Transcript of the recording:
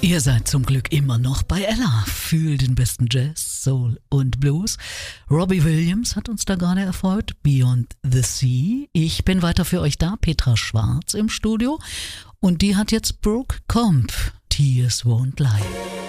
Ihr seid zum Glück immer noch bei Ella. Fühlt den besten Jazz, Soul und Blues. Robbie Williams hat uns da gerade erfreut. Beyond the Sea. Ich bin weiter für euch da. Petra Schwarz im Studio. Und die hat jetzt Brooke Comp. Tears Won't Lie.